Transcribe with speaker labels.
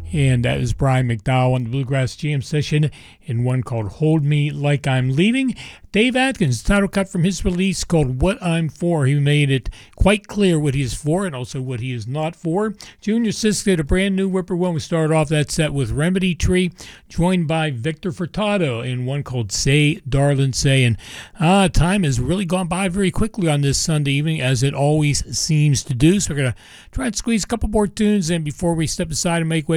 Speaker 1: And that is Brian McDowell on the Bluegrass Jam session in one called Hold Me Like I'm Leaving. Dave Atkins, title cut from his release called What I'm For. He made it quite clear what he is for and also what he is not for. Junior Sisk did a brand new Whippoorwill. We started off that set with Remedy Tree, joined by Victor Furtado in one called Say, Darlin' Say. And time has really gone by very quickly on this Sunday evening, as it always seems to do. So we're going to try and squeeze a couple more tunes in before we step aside and make way